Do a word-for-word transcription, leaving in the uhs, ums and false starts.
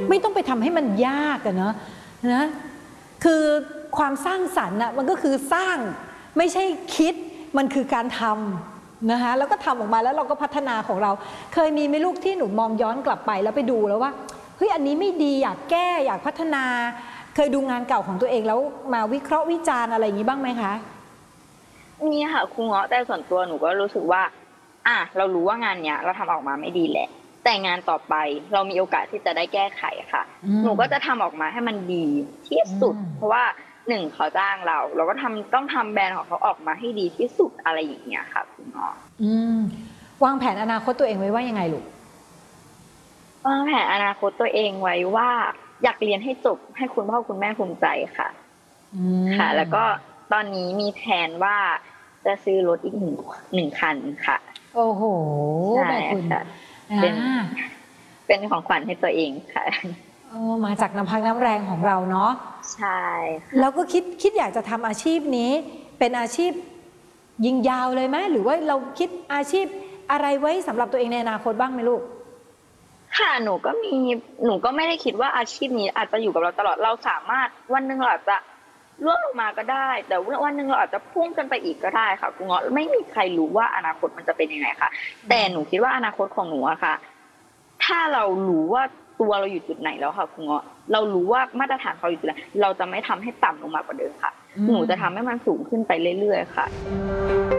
ไม่ต้องไปทำให้มันยากอะเนาะนะคือความสร้างสรรค์อะมันก็คือสร้างไม่ใช่คิดมันคือการทำนะคะแล้วก็ทำออกมาแล้วเราก็พัฒนาของเราเคยมีไหมลูกที่หนูมองย้อนกลับไปแล้วไปดูแล้วว่าเฮ้ยอันนี้ไม่ดีอยากแก้อยากพัฒนาเคยดูงานเก่าของตัวเองแล้วมาวิเคราะห์วิจารณ์อะไรอย่างนี้บ้างไหมคะมีค่ะครูเงาะแต่ส่วนตัวหนูก็รู้สึกว่าอ่ะเรารู้ว่างานเนี้ยเราทำออกมาไม่ดีแหละแต่งานต่อไปเรามีโอกาสที่จะได้แก้ไขค่ะหนูก็จะทำออกมาให้มันดีที่สุดเพราะว่าหนึ่งเขาจ้างเราเราก็ทำต้องทำแบรนด์ของเขาออกมาให้ดีที่สุดอะไรอย่างเงี้ยค่ะครูเงาะวางแผนอนาคตตัวเองไว้ว่ายังไงลูกวางแผนอนาคตตัวเองไว้ว่าอยากเรียนให้จบให้คุณพ่อคุณแม่ภูมิใจค่ะค่ะแล้วก็ตอนนี้มีแผนว่าจะซื้อรถอีกหนึ่งหนึ่งคันค่ะโอ้โหใช่ค่ะเป็นเป็นของขวัญให้ตัวเองค่ะโอ้มาจากน้ำพักน้ำแรงของเราเนาะใช่แล้วก็คิดคิดอยากจะทำอาชีพนี้เป็นอาชีพยิงยาวเลยไหมหรือว่าเราคิดอาชีพอะไรไว้สำหรับตัวเองในอนาคตบ้างไหมลูกค่ะหนูก็มีหนูก็ไม่ได้คิดว่าอาชีพนี้อาจจะอยู่กับเราตลอดเราสามารถวันหนึ่งเราอาจจะล่วงลงมาก็ได้แต่วันหนึ่งเราอาจจะพุ่งกันไปอีกก็ได้ค่ะครูเงาะไม่มีใครรู้ว่าอนาคตมันจะเป็นยังไงค่ะแต่หนูคิดว่าอนาคตของหนูอะค่ะถ้าเรารู้ว่าตัวเราอยู่จุดไหนแล้วค่ะครูเงาะเรารู้ว่ามาตรฐานเขาอยู่จุดไหนเราจะไม่ทำให้ต่ำลงมากว่าเดิมค่ะหนูจะทำให้มันสูงขึ้นไปเรื่อยๆค่ะ